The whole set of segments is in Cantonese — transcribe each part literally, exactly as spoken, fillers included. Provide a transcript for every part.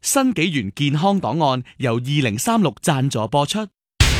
新紀元健康檔案由二零三六贊助播出。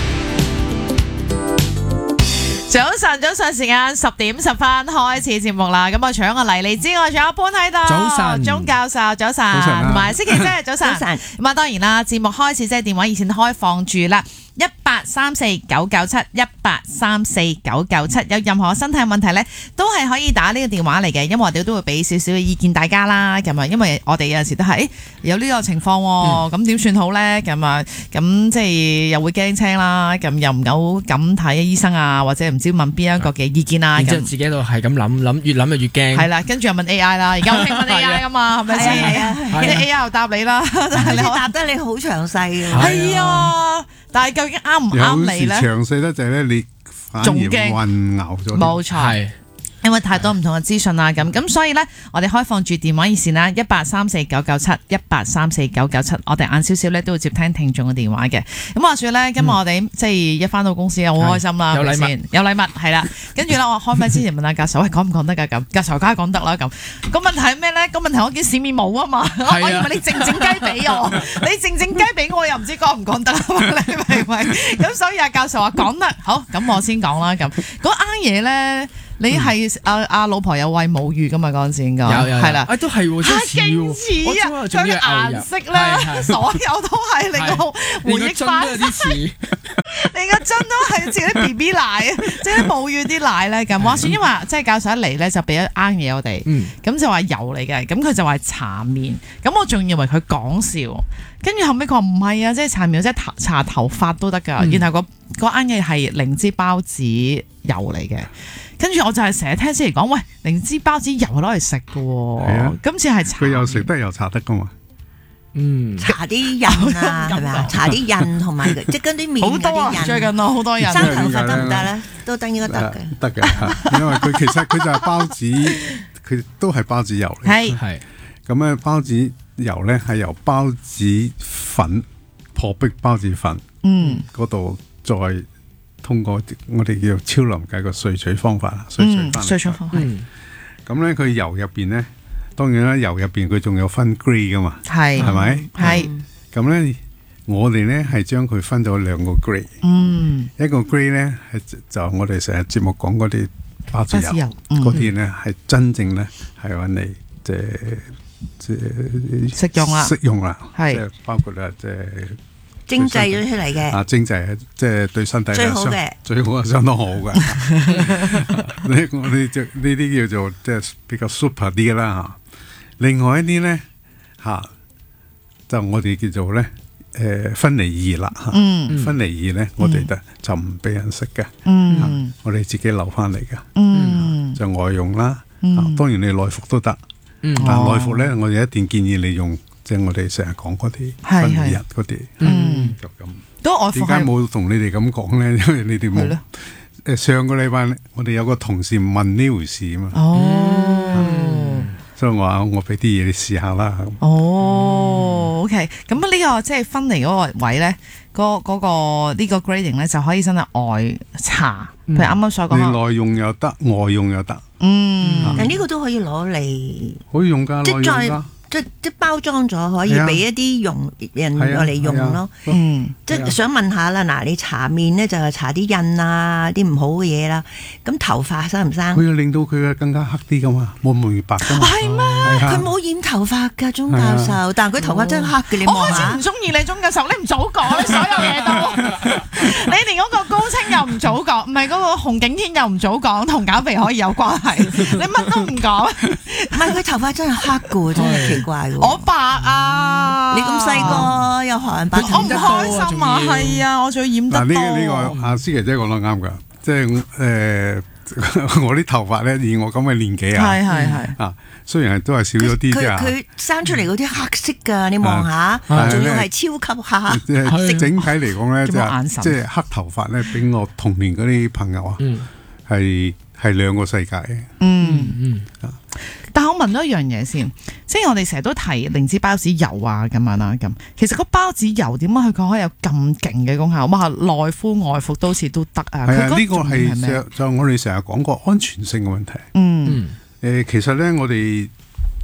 早晨，早上時間十點十分開始節目啦。咁啊，除咗我黎莉之外，仲有潘喺度。 早晨， 鐘教授，早晨，同埋星期姐，早晨。早晨。咁啊，當然啦，節目開始即係電話熱線開放住啦。一八三四九九七一八三四九九七，有任何身體問題咧，都係可以打呢個電話嚟嘅，因為我哋都會俾少少嘅意見大家啦。咁啊，因為我哋有陣時都係誒有呢個情況，咁點算好咧？咁啊，咁即係又會驚青啦，咁又唔夠敢睇醫生啊，或者唔知問邊一個嘅意見啊。 然之後自己喺度係咁諗諗，越諗就越驚。 係啦，跟住又問 A I 啦，而家好興問 A I 噶嘛，係咪先？ 係啊， 啲 A I 又答你啦， 但係你答得你好詳細嘅。 係啊。但係究竟啱唔啱你咧？ 有時詳細得滯咧，你反而混淆咗。 冇錯，因為太多唔同嘅資訊啦，咁咁所以咧，我哋開放住電話熱線啦，一八三四九九七一八三四九九七，我哋晏少少咧都會接聽聽眾嘅電話嘅。咁話說咧，今日我哋、嗯、即係一翻到公司好開心啦， 有禮物， 有禮物係啦。跟住咧，我開咪之前問下教授，喂，講唔講得㗎？咁教授梗係講得啦。咁個問題係咩咧？個問題我見市面冇啊嘛，我以為你靜靜雞俾我，你靜靜雞俾我又唔知講唔講得啊嘛？你明唔明？咁所以阿教授話講得好，咁我先講啦。咁嗰啱嘢咧。你係阿阿老婆有餵母乳噶嘛？嗰陣時應該係啦， 啊都係喎，真係勁似啊！佢嘅顏色咧，所有都係令我回憶翻。 連個樽都有啲似， 連個樽都係似啲 B B 奶，即係啲母乳啲奶咧咁。話算因為即係教授一嚟咧就俾咗啱嘢我哋，咁就話油嚟嘅，咁佢就話茶麵，咁我仲以為佢講笑，跟住後尾佢話唔係啊，即係茶麵即係搽頭髮都得㗎。然後個嗰啱嘢係靈芝孢子油嚟嘅。跟住我就係成日聽先嚟講，喂，靈芝孢子油攞嚟食嘅喎，今次係搽。 佢又食得又搽得噶嘛？ 嗯， 搽啲印啊，係咪啊？搽啲印同埋即係嗰啲面嗰啲印。 最近啊，好多人生頭髮得唔得咧？都得應該得嘅。 得嘅，因為佢其實佢就係孢子，佢都係孢子油嚟。 係係。 咁咧孢子油咧係由孢子粉破壁孢子粉，嗯，嗰度再。通過我哋叫超臨界個萃取方法，萃取翻嚟。 萃取方法。 咁咧，佢油入邊咧，當然啦，油入邊佢仲有分 grade 噶嘛，係係咪？ 係。 咁咧，我哋咧係將佢分咗兩個 grade。 嗯。一個 grade 咧係就我哋成日節目講嗰啲孢子油，嗰啲咧係真正咧係揾嚟即係即係食用啦， 食用啦， 係即係包括啦即係。 精製咗出嚟嘅， 啊精製係即係對身體最好嘅， 最好係相當好嘅。呢我哋就呢啲叫做即係比較 super 啲啦嚇。另外一啲咧嚇，就我哋叫做咧誒分離二啦嚇。嗯，分離二咧，我哋就就唔俾人食嘅。嗯，我哋自己留翻嚟嘅。嗯，就外用啦。嗯，當然你內服都得。嗯，但係內服咧，我哋一定建議你用。即係我哋成日講嗰啲分離日嗰啲，嗯，就咁。 都我點解冇同你哋咁講咧？因為你哋冇。誒上個禮拜我哋有個同事問呢回事啊嘛。哦。所以我話我俾啲嘢你試下啦。 哦 ，OK。咁呢個即係分離嗰個位咧，嗰嗰個呢個 grading 咧就可以真係外搽，譬如啱啱所講。 你內用又得，外用又得。 嗯。但呢個都可以攞嚟。 可以用㗎，內用㗎。 即即包裝咗可以俾一啲用人攞嚟用咯，嗯，即想問下啦，嗱，你搽面咧就係搽啲印啊，啲唔好嘅嘢啦，咁頭髮生唔生？ 佢要令到佢嘅更加黑啲噶嘛，冇咁容易白噶嘛。 係咩？佢冇染頭髮噶，鐘教授，但係佢頭髮真係黑嘅，你望下。 我開始唔中意你，鐘教授，你唔早講，你所有嘢都，你連嗰個高清又唔早講，唔係嗰個紅景天又唔早講，同減肥可以有關係，你乜都唔講。 唔係佢頭髮真係黑嘅，真係奇怪嘅。 我白啊！ 你咁細個有學人白， 我唔開心啊！係啊，我仲要染得多。 嗱，呢個呢個阿思琪姐講得啱㗎，即係誒我啲頭髮咧，以我咁嘅年紀啊， 係係係啊，雖然係都係少咗啲啫。 佢生出嚟嗰啲黑色㗎，你望下，仲要係超級黑。 即係整體嚟講咧，就係即係黑頭髮咧，比我同年嗰啲朋友啊，係係兩個世界嘅。嗯嗯。 但係我問咗一樣嘢先，即係我哋成日都提靈芝孢子油啊咁樣啦，咁其實個孢子油點解佢可以有咁勁嘅功效？哇，內敷外服都好似都得啊！ 係啊，呢個係就就我哋成日講過安全性嘅問題。 嗯， 誒，其實咧我哋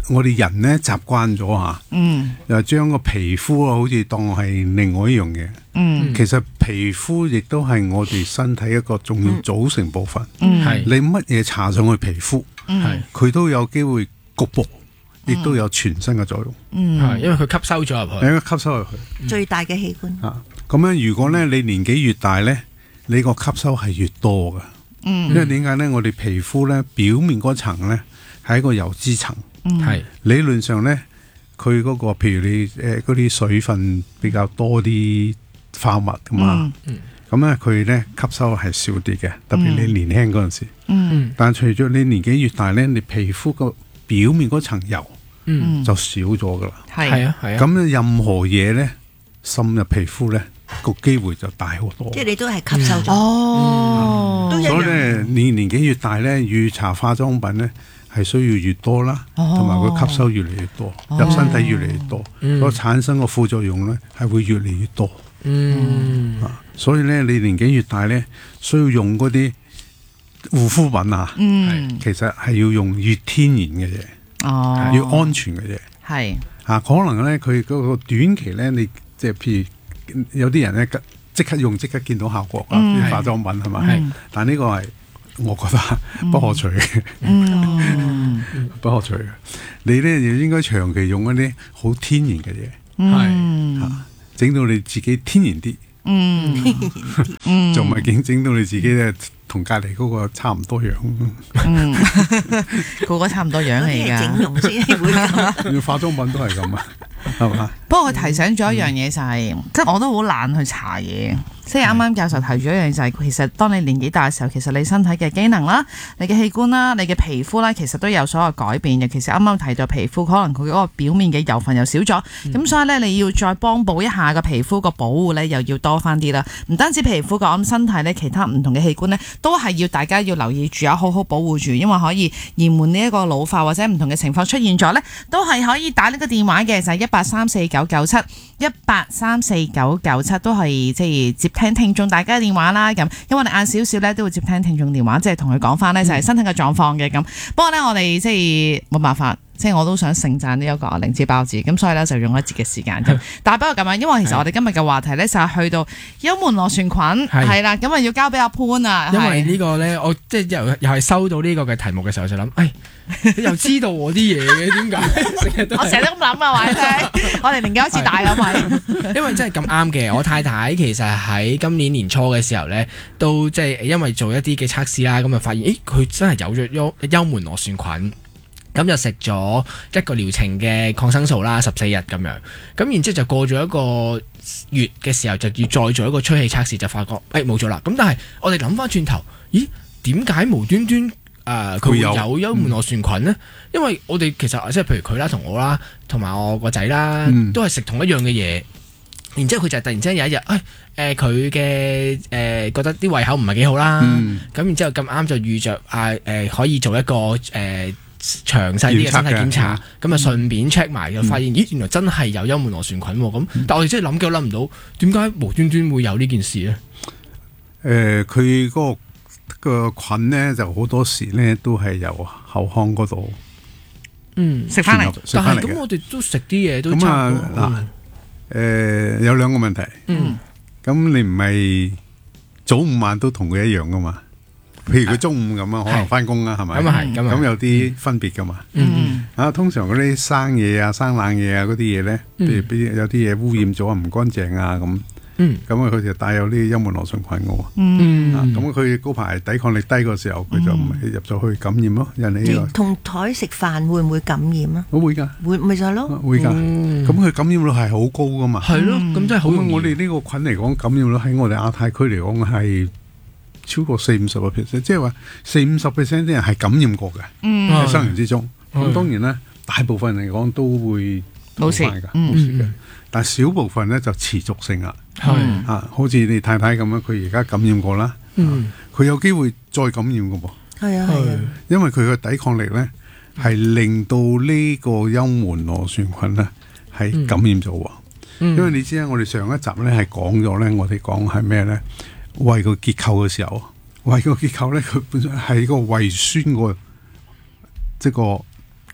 我哋人咧習慣咗嚇， 嗯， 又將個皮膚啊，好似當係另外一樣嘢。 嗯， 其實皮膚亦都係我哋身體一個重要組成部分。 嗯， 係你乜嘢搽上去皮膚， 係佢都有機會局部，亦都有全身嘅作用。 嗯， 係，因為佢吸收咗入去。 你應該吸收入去。 最大嘅器官。 啊，咁樣如果咧你年紀越大咧，你個吸收係越多噶。 嗯， 因為點解咧？我哋皮膚咧表面嗰層咧係一個油脂層。 係理論上咧，佢嗰、個譬如你誒嗰啲水分比較多啲化物噶嘛，咁咧佢咧吸收係少啲嘅，特別你年輕嗰陣時。 嗯， 但係隨住你年紀越大咧，你皮膚個表面嗰層油嗯就少咗噶啦。 係係啊係啊。 咁任何嘢咧滲入皮膚咧個機會就大好多。 即係你都係吸收咗。 哦， 都一樣。 所以咧，你年紀越大咧，越搽化妝品咧。係需要越多啦，同埋佢吸收越嚟越多， 哦、 入身體越嚟越多， 嗯、 所以產生個副作用咧係會越嚟越多。 嗯， 啊，所以咧你年紀越大咧，需要用嗰啲護膚品啊， 嗯， 其實係要用越天然嘅嘢， 哦， 越安全嘅嘢。 係啊，可能咧佢嗰個短期咧，你即係譬如有啲人咧即刻用即刻見到效果啊，啲、嗯、化妝品係咪？ 嗯、 但呢個係。我覺得不可取嘅， 嗯， 不可取嘅。你咧就應該長期用一啲好天然嘅嘢， 係嚇整到你自己天然啲， 嗯，嗯， 仲唔係整整到你自己咧同隔離嗰個差唔多樣， 嗯，個個差唔多樣嚟㗎。 整容先會要化妝品都係咁啊，係嘛？ 不過佢提醒咗一樣嘢就係、是，即係、嗯、我都好懶去查嘢。即係啱啱教授提咗一樣就係、是，其實當你年紀大嘅時候，其實你身體嘅機能啦、你嘅器官啦、你嘅皮膚啦，其實都有所有改變嘅。其實啱啱提到皮膚，可能佢嗰個表面嘅油分又少咗，咁、嗯、所以咧你要再幫補一下個皮膚個保護咧，又要多翻啲啦。唔單止皮膚個，咁身體咧其他唔同嘅器官咧，都係要大家要留意住，有好好保護住，因為可以延緩呢一個老化或者唔同嘅情況出現咗咧，都係可以打呢個電話嘅，就係一八三四九九七一八三四九九七，都係即係接聽聽眾大家嘅電話啦。咁因為我哋晏少少咧都會接聽聽眾電話，即係同佢講翻咧就係身體嘅狀況嘅咁。不過咧我哋即係冇辦法。即係我都想盛讚呢一個靈芝包子，咁所以咧就用一節嘅時間咁。但係不過咁樣，因為其實我哋今日嘅話題咧就係去到幽門螺旋菌係啦，咁啊要交俾阿潘啊。 因為呢個咧，我即係又又係收到呢個嘅題目嘅時候就諗，誒，你又知道我啲嘢嘅，點解？ 我成日都咁諗啊，話你聽，我哋年紀開始大啦，咪。 因為真係咁啱嘅，我太太其實喺今年年初嘅時候咧，都即係因為做一啲嘅測試啦，咁啊發現，誒，佢真係有咗幽幽門螺旋菌。咁就食咗一個療程嘅抗生素啦，十四日咁樣。咁然之後就過咗一個月嘅時候，就要再做一個吹氣測試，就發覺誒冇咗啦。咁但係我哋諗翻轉頭，咦？點解無端端誒佢、呃、會有幽門螺旋菌呢？嗯、因為我哋其實即係譬如佢啦、同我啦、同埋我個仔啦，嗯、都係食同一樣嘅嘢。然之後佢就突然之間有一日，誒誒佢嘅誒覺得啲胃口唔係幾好啦。咁、嗯、然之後咁啱就預着啊誒可以做一個誒。呃詳細啲嘅身體檢查，咁啊順便 check 埋，就發現咦原來真係有幽門螺旋菌喎，咁、嗯、但我哋真係諗極都諗唔到，點解無端端會有呢件事咧？誒、 呃，佢嗰、那個個菌咧就好多時咧都係由口腔嗰度， 嗯，食翻嚟， 但係咁我哋都食啲嘢都差唔多。嗱， 誒有兩個問題， 嗯， 咁你唔係早午晚都同佢一樣噶嘛？譬如佢中午咁啊，可能翻工啊，係咪？ 咁啊係， 咁有啲分別噶嘛。 嗯， 啊，通常嗰啲生嘢啊、生冷嘢啊嗰啲嘢咧，譬如俾有啲嘢污染咗啊、唔乾淨啊咁， 嗯， 咁啊佢就帶有啲幽門螺旋菌嘅喎。 嗯， 咁佢嗰排抵抗力低嘅時候，佢就入咗去感染咯，引起呢個。 同台食飯會唔會感染啊？ 我會㗎， 會咪就係咯， 會㗎。咁佢感染率係好高㗎嘛。 係咯，咁真係好。 咁我哋呢個菌嚟講，感染率喺我哋亞太區嚟講係超過四五十個 percent，即係話四五十 percent 啲人係感染過嘅，喺、嗯、生命之中。咁、嗯、當然咧，大部分嚟講都會冇事㗎，冇事嘅。嗯、但係少部分咧就持續性啦。係、嗯、啊，好似你太太咁樣，佢而家感染過啦，佢、嗯啊、有機會再感染㗎噃。係啊係啊，因為佢嘅抵抗力咧係令到呢個幽門螺旋菌咧係感染咗喎。嗯、因為你知啦，我哋上一集咧係講咗咧，我哋講係咩咧？胃個結構嘅時候，胃個結構咧，佢本身係個胃酸個即係個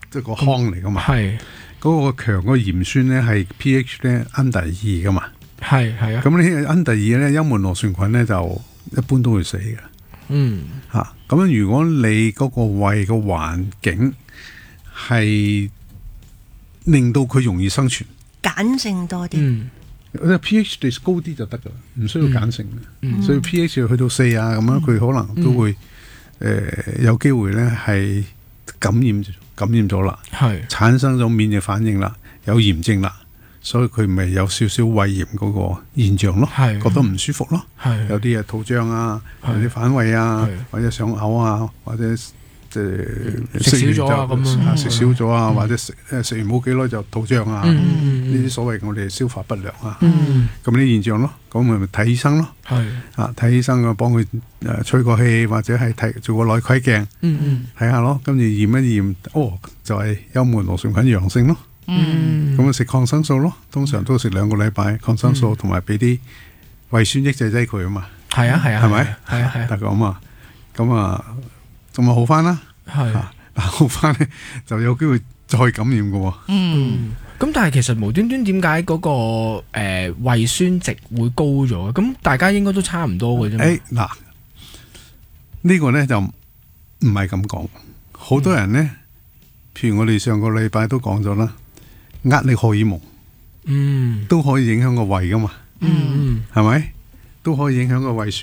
即係個腔嚟噶嘛。 係嗰個強個鹽酸咧係 pH 咧 under 二噶嘛。 係係啊。 咁呢 under 二咧，幽門螺旋菌咧就一般都會死嘅。 嗯嚇，咁樣如果你嗰個胃個環境係令到佢容易生存， 鹼性多啲。 嗯。 pH 值高啲就得噶啦，唔需要鹼性嘅。 嗯、 所以 pH 去到四啊咁樣，佢可能都會誒、 嗯呃、有機會咧係感染感染咗啦， 係產生咗免疫反應啦，有炎症啦，所以佢咪有少少胃炎嗰個現象咯， 係覺得唔舒服咯，有啲啊肚脹啊，有啲反胃啊，或者想嘔啊，或者。即係食少咗啊，咁食少咗啊，或者食誒食完冇幾耐就肚脹啊，呢啲所謂我哋消化不良啊，咁啲現象咯，咁咪咪睇醫生咯，啊睇醫生啊幫佢誒吹個氣或者係睇做個內窺鏡，睇下咯，跟住驗一驗，哦就係幽門螺旋菌陽性咯，咁啊食抗生素咯，通常都食兩個禮拜抗生素，同埋俾啲胃酸抑制劑佢啊嘛， 係啊係啊， 係咪？ 係啊係啊， 得咁啊，咁啊。咁啊好翻啦，係嗱好翻咧就有機會再感染嘅喎。 嗯，咁但係其實無端端點解嗰個誒、呃、胃酸值會高咗？咁大家應該都差唔多嘅啫。誒嗱、欸，呢、這個咧就唔係咁講。好多人咧，嗯、譬如我哋上個禮拜都講咗啦，壓力荷爾蒙，嗯，都可以影響個胃噶嘛。嗯嗯，係咪都可以影響個胃酸？